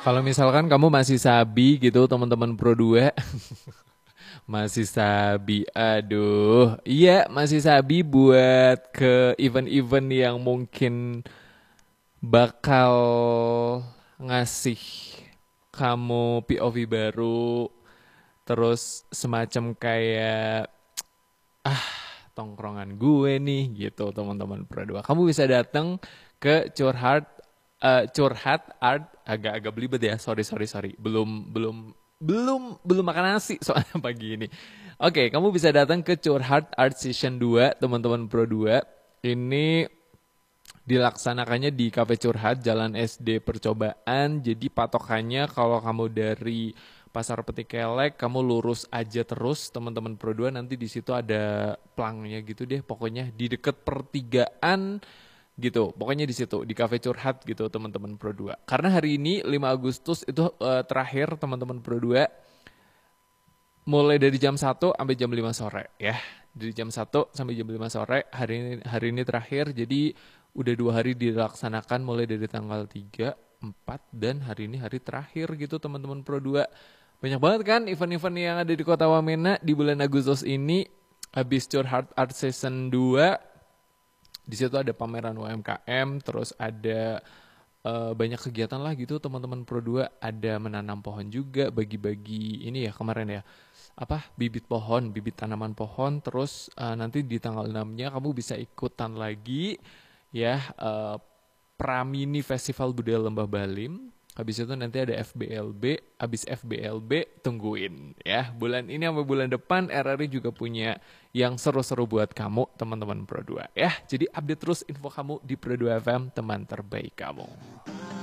Kalau misalkan kamu masih sabi gitu teman-teman Pro 2, masih sabi, aduh, iya masih sabi buat ke event-event yang mungkin bakal ngasih kamu POV baru, terus semacam kayak tongkrongan gue nih gitu teman-teman Pro 2. Kamu bisa datang ke curhat art agak-agak belibet ya. Sorry. Belum makan nasi soalnya pagi ini. Oke, kamu bisa datang ke Curhat Art Session 2 teman-teman Pro 2. Ini dilaksanakannya di Cafe Curhat Jalan SD Percobaan. Jadi patokannya kalau kamu dari Pasar Peti Kelek, kamu lurus aja terus teman-teman Pro 2, nanti di situ ada plangnya gitu deh. Pokoknya di deket pertigaan gitu. Pokoknya di situ di Cafe Curhat gitu teman-teman Pro 2. Karena hari ini 5 Agustus itu terakhir teman-teman Pro 2, mulai dari jam 1 sampai jam 5 sore ya. Dari jam 1 sampai jam 5 sore hari ini terakhir. Jadi udah 2 hari dilaksanakan mulai dari tanggal 3, 4 dan hari ini hari terakhir gitu teman-teman Pro 2. Banyak banget kan event-event yang ada di Kota Wamena di bulan Agustus ini. Habis Curhat Art Season 2, di situ ada pameran UMKM, terus ada banyak kegiatan lah gitu teman-teman Pro 2. Ada menanam pohon juga, bagi-bagi ini ya kemarin ya, apa, bibit pohon, bibit tanaman pohon. Terus nanti di tanggal 6-nya kamu bisa ikutan lagi ya, Pramini Festival Budaya Lembah Balim. Habis itu nanti ada FBLB, habis FBLB tungguin ya. Bulan ini sampai bulan depan RRI juga punya yang seru-seru buat kamu teman-teman Pro 2 ya. Jadi update terus info kamu di Pro 2 FM, teman terbaik kamu.